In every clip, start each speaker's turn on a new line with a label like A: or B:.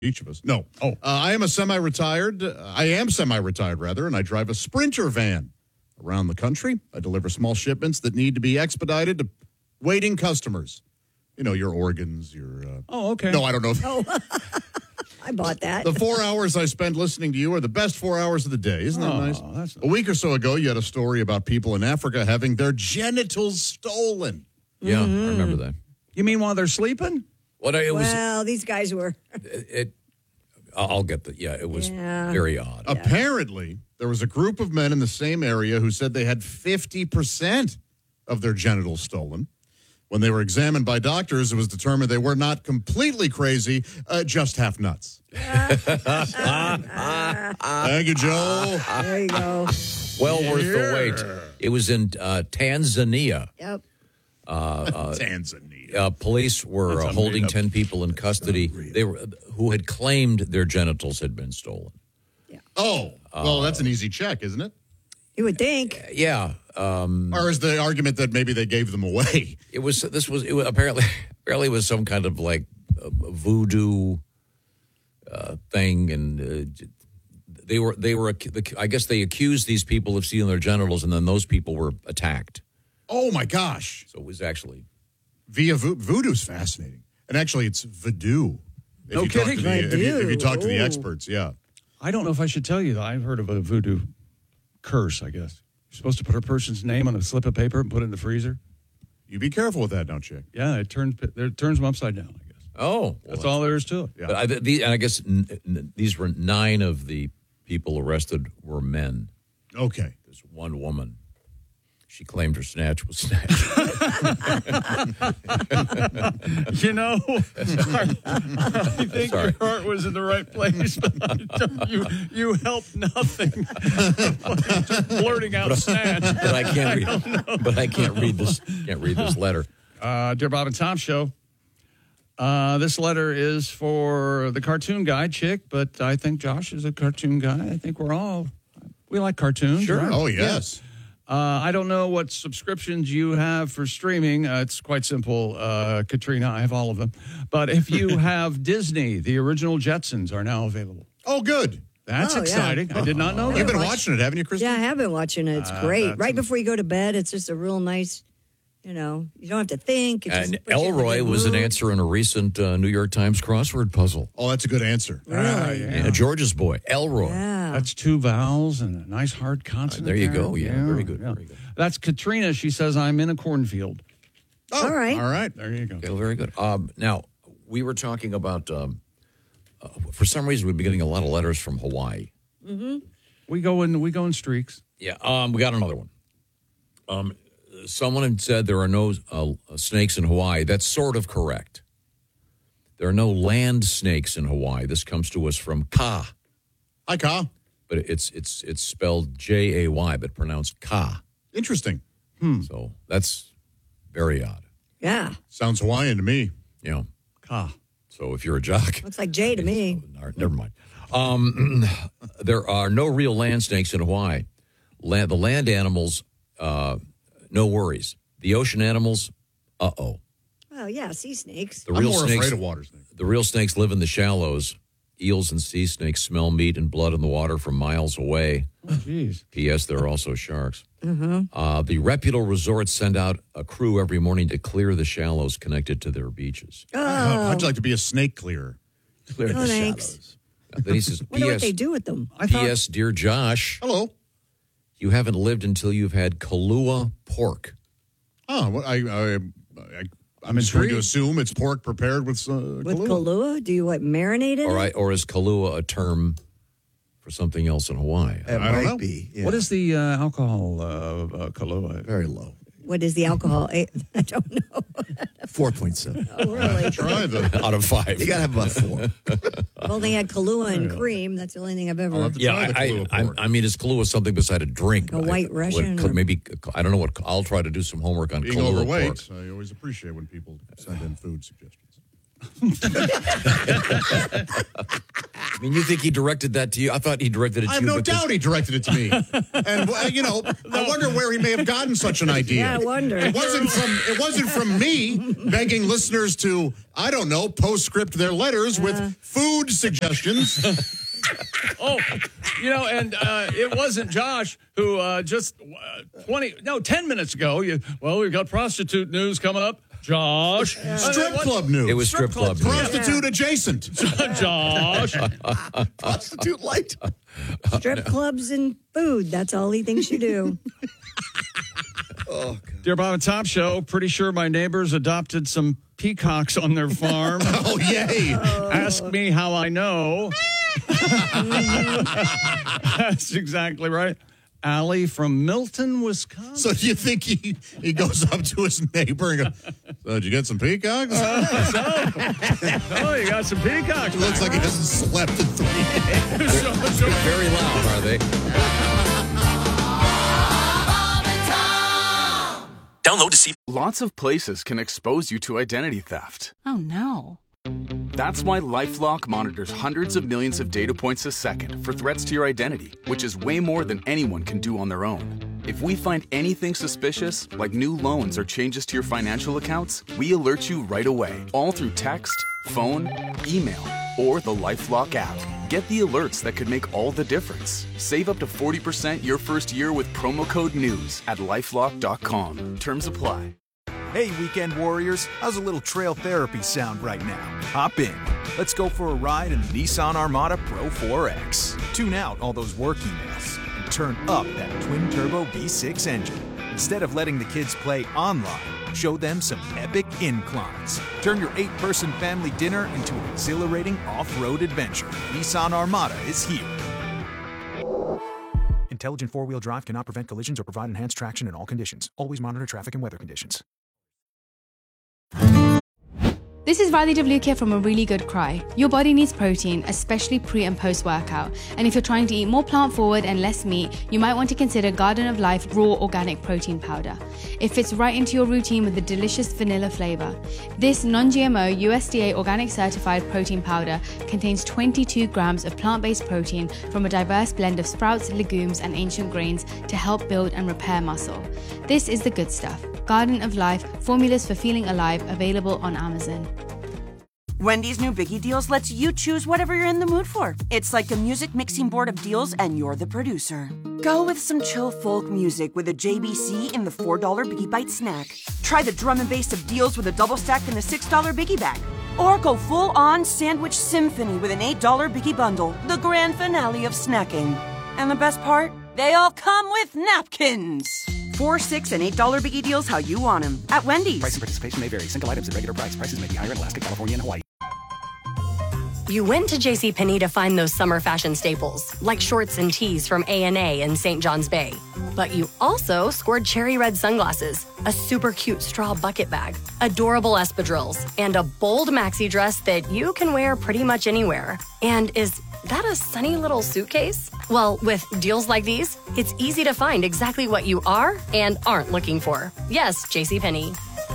A: each of us. No. I am semi-retired, rather, and I drive a Sprinter van around the country. I deliver small shipments that need to be expedited to waiting customers. You know, your organs, your...
B: okay.
A: No, I don't know.
C: I bought that.
A: The 4 hours I spend listening to you are the best 4 hours of the day. Isn't that nice?
B: That's
A: A week or so ago, you had a story about people in Africa having their genitals stolen.
D: Yeah, I remember that.
B: You mean while they're sleeping?
C: Well, these guys were.
D: I'll get that. Yeah, it was very odd.
A: Apparently, there was a group of men in the same area who said they had 50% of their genitals stolen. When they were examined by doctors, it was determined they were not completely crazy, just half nuts. Thank you, Joel.
C: There you go.
D: Well worth the wait. It was in Tanzania.
C: Yep.
A: Tanzania.
D: Police were holding 10 people in custody. Who had claimed their genitals had been stolen.
C: Yeah.
A: Well, that's an easy check, isn't it?
C: You would think.
D: Yeah.
A: Or is the argument that maybe they gave them away?
D: It was apparently it was some kind of like voodoo thing, and they were. I guess they accused these people of stealing their genitals, and then those people were attacked.
A: Oh my gosh!
D: So it was actually
A: via voodoo's fascinating, and actually it's voodoo.
B: No kidding.
A: If you talk to the experts, yeah.
B: I don't know if I should tell you that I've heard of a voodoo curse. I guess you're supposed to put a person's name on a slip of paper and put it in the freezer.
A: You be careful with that, don't you?
B: Yeah, it turns them upside down, I guess.
D: Oh.
B: That's all there is to it.
A: Yeah.
D: But I guess these were 9 of the people arrested were men.
A: Okay.
D: There's one woman. She claimed her snatch was snatched.
B: You know, I think your heart was in the right place, but you helped nothing. Just blurting out snatch.
D: But I can't read this. Can't read this letter.
B: Dear Bob and Tom Show. This letter is for the cartoon guy, Chick, but I think Josh is a cartoon guy. I think we like cartoons.
A: Sure.
B: Right?
A: Oh, yes.
B: I don't know what subscriptions you have for streaming. It's quite simple, Katrina. I have all of them. But if you have Disney, the original Jetsons are now available.
A: Oh, good.
B: That's exciting. Yeah. I did not know that.
A: You've been watching it, haven't you, Christy?
C: Yeah, I have been watching it. It's great. Right before you go to bed, it's just a real nice, you don't have to think.
D: And Elroy was an answer in a recent New York Times crossword puzzle.
A: Oh, that's a good answer.
C: Really?
D: Yeah, George's boy, Elroy.
C: Yeah.
B: That's 2 vowels and a nice hard consonant.
D: There you go. Yeah, very good.
B: Yeah.
D: Very good.
B: That's Katrina. She says, I'm in a cornfield.
A: Oh,
C: all right.
A: All right.
B: There you go.
D: Okay, very good. Now, we were talking about, for some reason, we've been getting a lot of letters from Hawaii.
C: Mm-hmm.
B: We go in streaks.
D: Yeah, we got another one. Someone had said there are no snakes in Hawaii. That's sort of correct. There are no land snakes in Hawaii. This comes to us from Ka.
A: Hi, Ka.
D: But it's spelled Jay, but pronounced Ka.
A: Interesting.
D: So that's very odd.
C: Yeah.
A: Sounds Hawaiian to me.
D: Yeah.
B: Ka.
D: So if you're a jock.
C: Looks like Jay to me.
D: Never mind. There are no real land snakes in Hawaii. The land animals, no worries. The ocean animals, uh-oh.
C: Well, yeah, sea snakes.
A: I'm more afraid of water snakes.
D: The real snakes live in the shallows. Eels and sea snakes smell meat and blood in the water from miles away.
B: Oh, jeez.
D: P.S. There are also sharks.
C: Mm-hmm.
D: The reputable resorts send out a crew every morning to clear the shallows connected to their beaches.
A: How'd you like to be a snake clearer?
D: Clear the
C: thanks.
D: shallows. Then he says,
C: Wonder what they do with them.
D: P.S. Dear Josh.
A: Hello.
D: You haven't lived until you've had Kahlua pork.
A: Oh, well, I'm going to assume it's pork prepared with Kahlua.
C: With Kahlua? Do you marinate it?
D: Or is Kahlua a term for something else in Hawaii?
E: It
A: I don't know.
E: might be. Yeah.
B: What is the alcohol Kahlua?
E: Very low.
C: What is the alcohol? I don't know.
E: 4.7.
C: Oh, really?
A: Try the.
D: Out of 5.
E: You got to have about 4.
C: I've only had Kahlua and cream. That's the only thing I've ever.
A: I'll have to try the Kahlua pork.
D: I mean, is Kahlua something beside a drink?
C: A white Russian or-
D: Maybe, I don't know what, I'll try to do some homework on
A: Being
D: Kahlua
A: overweight,
D: pork.
A: I always appreciate when people send in food suggestions.
D: I mean, you think he directed that to you? I thought he directed it to
A: I have
D: you.
A: no
D: because-
A: doubt he directed it to me. And, I wonder where he may have gotten such an idea.
C: Yeah, I wonder.
A: It wasn't from me begging listeners to, I don't know, postscript their letters with food suggestions.
B: And it wasn't Josh who just 10 minutes ago, we've got prostitute news coming up. Josh.
A: Strip club news.
D: It was strip club.
A: Prostitute adjacent.
B: Josh.
E: Prostitute light.
C: Strip clubs and food. That's all he thinks you do.
B: Dear Bob and Top Show, pretty sure my neighbors adopted some peacocks on their farm.
A: Oh, yay.
B: Ask me how I know. That's exactly right. Allie from Milton, Wisconsin.
A: So do you think he goes up to his neighbor and goes, so did you get some peacocks?
B: Oh, you got some peacocks.
A: Looks like he hasn't slept in 3 days.
D: They're very loud, are they?
F: Download to see.
G: Lots of places can expose you to identity theft.
H: Oh, no.
G: That's why LifeLock monitors hundreds of millions of data points a second for threats to your identity, which is way more than anyone can do on their own. If we find anything suspicious, like new loans or changes to your financial accounts, we alert you right away, all through text, phone, email, or the LifeLock app. Get the alerts that could make all the difference. Save up to 40% your first year with promo code NEWS at LifeLock.com. Terms apply.
I: Hey, weekend warriors, how's a little trail therapy sound right now? Hop in. Let's go for a ride in the Nissan Armada Pro 4X. Tune out all those work emails and turn up that twin-turbo V6 engine. Instead of letting the kids play online, show them some epic inclines. Turn your 8-person family dinner into an exhilarating off-road adventure. Nissan Armada is here. Intelligent four-wheel drive cannot prevent collisions or provide enhanced traction in all conditions. Always monitor traffic and weather conditions.
H: This is Riley DeVluke from A Really Good Cry. Your body needs protein, especially pre and post workout. And if you're trying to eat more plant forward and less meat, you might want to consider Garden of Life Raw Organic Protein Powder. It fits right into your routine with a delicious vanilla flavor. This non-GMO USDA organic certified protein powder contains 22 grams of plant-based protein from a diverse blend of sprouts, legumes, and ancient grains to help build and repair muscle. This is the good stuff. Garden of Life, formulas for feeling alive, available on Amazon.
J: Wendy's new Biggie Deals lets you choose whatever you're in the mood for. It's like a music mixing board of deals, and you're the producer. Go with some chill folk music with a JBC in the $4 Biggie Bite snack. Try the drum and bass of deals with a double stack in the $6 Biggie Bag. Or go full-on sandwich symphony with an $8 Biggie Bundle, the grand finale of snacking. And the best part? They all come with napkins. $4, $6, and $8 Biggie Deals how you want them at Wendy's.
F: Price and participation may vary. Single items at regular price. Prices may be higher in Alaska, California, and Hawaii.
K: You went to JCPenney to find those summer fashion staples, like shorts and tees from A&A in St. John's Bay. But you also scored cherry red sunglasses, a super cute straw bucket bag, adorable espadrilles, and a bold maxi dress that you can wear pretty much anywhere. And is that a sunny little suitcase? Well, with deals like these, it's easy to find exactly what you are and aren't looking for. Yes, JCPenney.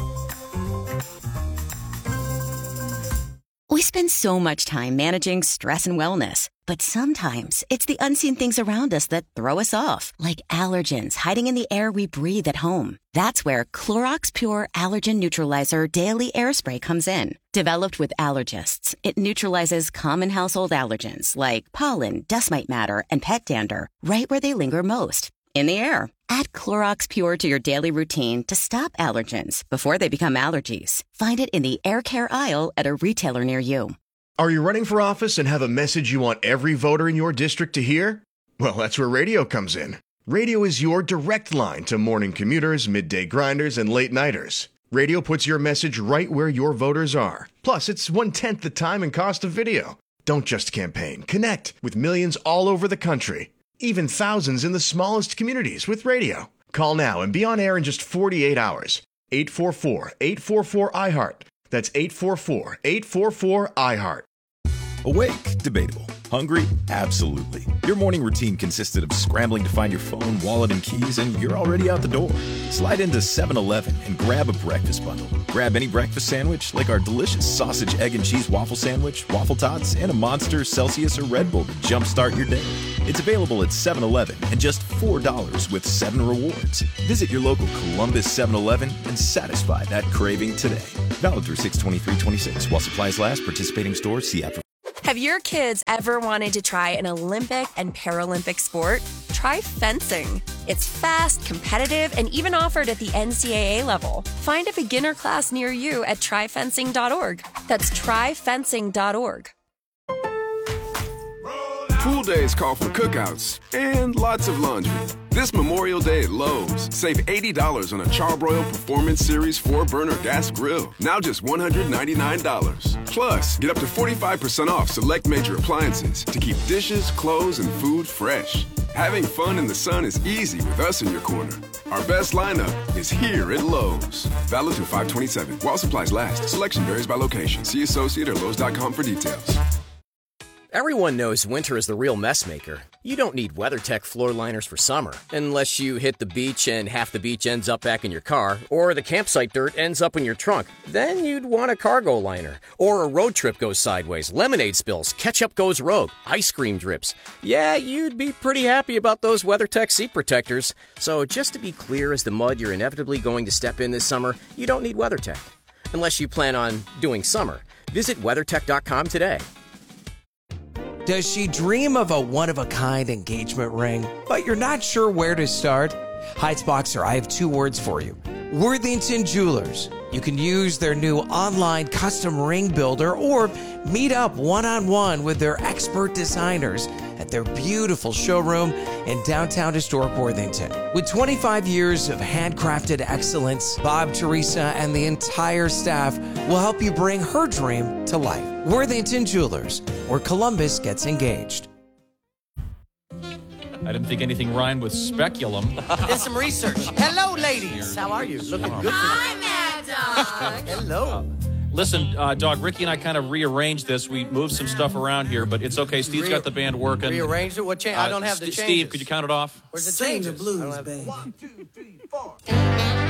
L: We spend so much time managing stress and wellness, but sometimes it's the unseen things around us that throw us off, like allergens hiding in the air we breathe at home. That's where Clorox Pure Allergen Neutralizer Daily Air Spray comes in. Developed with allergists, it neutralizes common household allergens like pollen, dust mite matter, and pet dander right where they linger most, in the air. Add Clorox Pure to your daily routine to stop allergens before they become allergies. Find it in the air care aisle at a retailer near you.
M: Are you running for office and have a message you want every voter in your district to hear? Well, that's where radio comes in. Radio is your direct line to morning commuters, midday grinders, and late nighters. Radio puts your message right where your voters are. Plus, it's 1/10 the time and cost of video. Don't just campaign. Connect with millions all over the country. Even thousands in the smallest communities with radio. Call now and be on air in just 48 hours. 844-844-IHEART. That's 844-844-IHEART.
N: Awake? Debatable. Hungry? Absolutely. Your morning routine consisted of scrambling to find your phone, wallet, and keys, and you're already out the door. Slide into 7-Eleven and grab a breakfast bundle. Grab any breakfast sandwich, like our delicious sausage, egg, and cheese waffle sandwich, waffle tots, and a Monster, Celsius, or Red Bull to jumpstart your day. It's available at 7-Eleven and just $4 with 7 rewards. Visit your local Columbus 7-Eleven and satisfy that craving today. Valid through 6/23/26 while supplies last. Participating stores. See app for.
O: Have your kids ever wanted to try an Olympic and Paralympic sport? Try fencing. It's fast, competitive, and even offered at the NCAA level. Find a beginner class near you at tryfencing.org. That's tryfencing.org.
P: Pool days call for cookouts and lots of laundry. This Memorial Day at Lowe's, save $80 on a Charbroil Performance Series 4-burner gas grill. Now just $199. Plus, get up to 45% off select major appliances to keep dishes, clothes, and food fresh. Having fun in the sun is easy with us in your corner. Our best lineup is here at Lowe's. Valid through 5/27. While supplies last. Selection varies by location. See associate or Lowe's.com for details.
Q: Everyone knows winter is the real mess maker. You don't need WeatherTech floor liners for summer, unless you hit the beach and half the beach ends up back in your car, or the campsite dirt ends up in your trunk. Then you'd want a cargo liner. Or a road trip goes sideways, lemonade spills, ketchup goes rogue, ice cream drips. Yeah, you'd be pretty happy about those WeatherTech seat protectors. So just to be clear as the mud you're inevitably going to step in this summer, you don't need WeatherTech. Unless you plan on doing summer. Visit WeatherTech.com today.
R: Does she dream of a one-of-a-kind engagement ring, but you're not sure where to start? Heights Boxer, I have 2 words for you. Worthington Jewelers. You can use their new online custom ring builder or meet up one-on-one with their expert designers at their beautiful showroom in downtown historic Worthington. With 25 years of handcrafted excellence, Bob, Teresa, and the entire staff will help you bring her dream to life. Worthington Jewelers, where Columbus gets engaged.
B: I didn't think anything rhymed with speculum.
E: Did some research. Hello, ladies. How are you? Looking good.
S: Hi, Mad Dog.
E: Hello.
B: Listen, Dog, Ricky and I kind of rearranged this. We moved some stuff around here, but it's okay. Steve's got the band working.
E: Rearranged it? What change? I don't have the changes.
B: Steve, could you count it off?
E: Where's the changes?
S: Sing the blues, baby. 1, 2, 3, 4.